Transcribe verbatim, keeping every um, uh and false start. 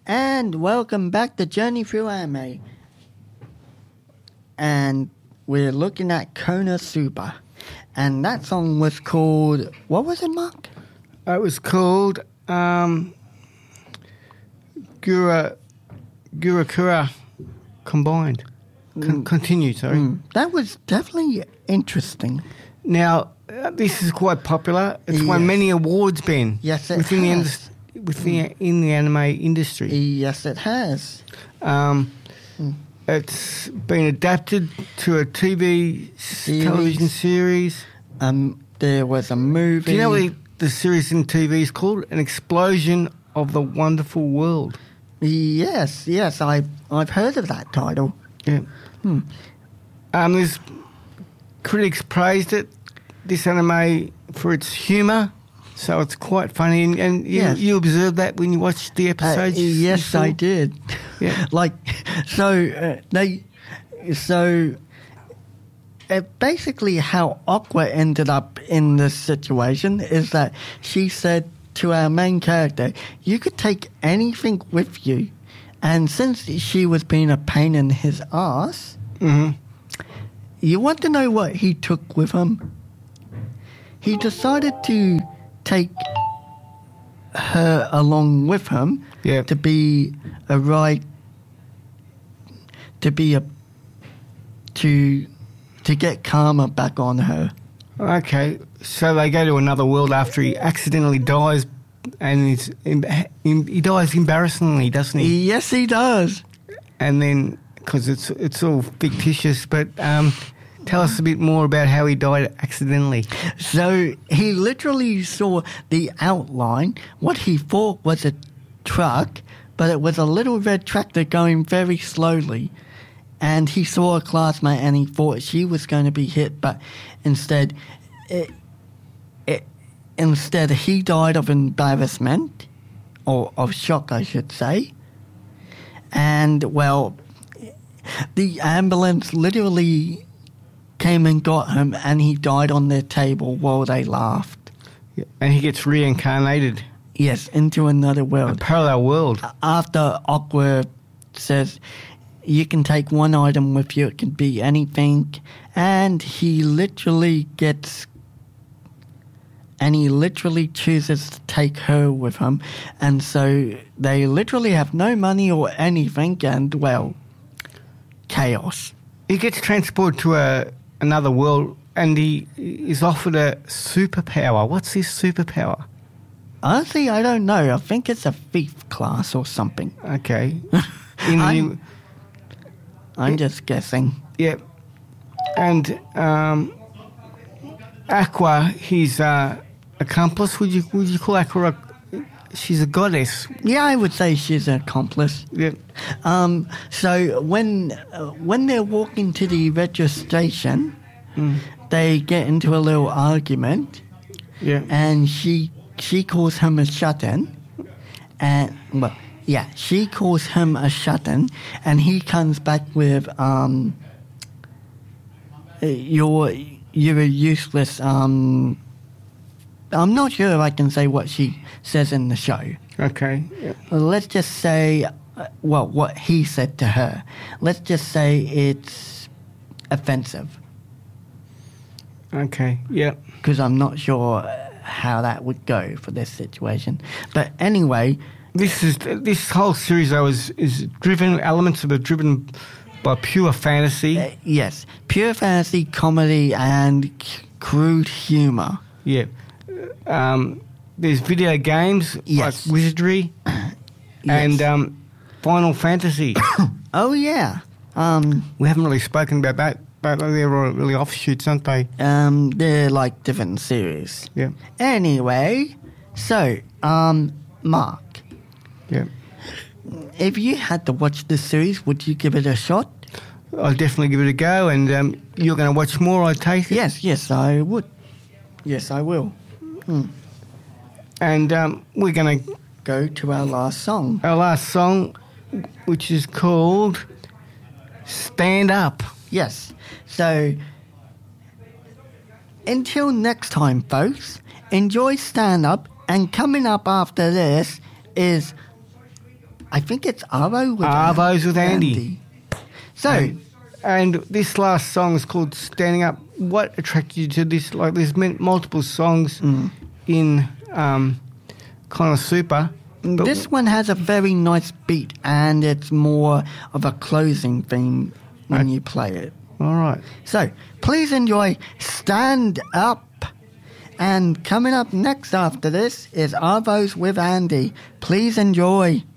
And welcome back to Journey Through Anime. And we're looking at Konosuba. And that song was called... What was it, Mark? It was called um, Gura, Gurakura Combined. Con- Mm. Continue, sorry. Mm. That was definitely interesting. Now, uh, this is quite popular. It's won Yes. many awards, Ben. Yes, it within has. the indus- within in the anime industry. Yes, it has. Um, Mm. It's been adapted to a T V s- Series. television series. Um, there was a movie. Do you know what the, the series in T V is called? An Explosion of the Wonderful World. Yes, yes, I, I've heard of that title. Yeah. Hmm. Um, there's critics praised it, this anime, for its humour, so it's quite funny. And, and you, Yes. you observed that when you watched the Uh, episodes? you yes, saw? I did. Yeah. like, so uh, they, so uh, basically how Aqua ended up in this situation is that she said to our main character, you could take anything with you. And since she was being a pain in his ass, Mm-hmm. you want to know what he took with him? He decided to take her along with him Yeah. to be a right, to be a, to, to get karma back on her. Okay, so they go to another world after he accidentally dies, and he's, em- em- he dies embarrassingly, doesn't he? Yes, he does. And then, because it's it's all fictitious, but um, tell us a bit more about how he died accidentally. So he literally saw the outline, what he thought was a truck, but it was a little red tractor going very slowly. And he saw a classmate and he thought she was going to be hit, but instead, it, it, instead he died of embarrassment, or of shock, I should say. And, well, the ambulance literally came and got him, and he died on their table while they laughed. Yeah. And he gets reincarnated, Yes, into another a world. parallel world. After Aqua says, you can take one item with you, it can be anything, and he literally gets, and he literally chooses to take her with him, and so they literally have no money or anything, and, well, chaos. He gets transported to a another world, and he is offered a superpower. What's his superpower? Honestly, I don't know. I think it's a thief class or something. Okay. In the I'm- new, I'm just guessing. yeah. And um, Aqua, his uh, accomplice. Would you would you call Aqua? A, she's a goddess. Yeah, I would say she's an accomplice. Yeah. Um, so when uh, when they're walking to the registration, Mm. they get into a little argument, Yeah. and she she calls him a shut-in, and well, yeah, she calls him a shut-in, and he comes back with um, uh, you're you're a useless um. I'm not sure if I can say what she says in the show. Okay. Yeah. Let's just say, uh, well, what he said to her. Let's just say it's offensive, Okay. Yeah. because I'm not sure uh, how that would go for this situation. But anyway, This is this whole series though is is driven. Elements of it driven by pure fantasy. uh, yes, pure fantasy, comedy, and c- crude humor. Yeah. Um, there's video games Yes. like Wizardry and Yes. um, Final Fantasy. Oh yeah. Um, We haven't really spoken about that, but they're all really offshoots, aren't they? um, they're like different series. Yeah. Anyway, so um, Mark, Yeah. if you had to watch this series, would you give it a shot? I'll definitely give it a go, and um, you're going to watch more, I take it? Yes, yes, I would. Yes, I will. And um, we're going to, Go to our last song. our last song, which is called Stand Up. Yes. So, until next time, folks, enjoy stand up. And coming up after this is I think it's Arvo with Arvo's with Andy. Andy. So, And, and this last song is called Standing Up. What attracted you to this? Like, there's been multiple songs Mm. in um, Connor Super. But this one has a very nice beat, and it's more of a closing theme when you play it. all right. So, please enjoy Stand Up. And coming up next after this is Arvo's with Andy. Please enjoy.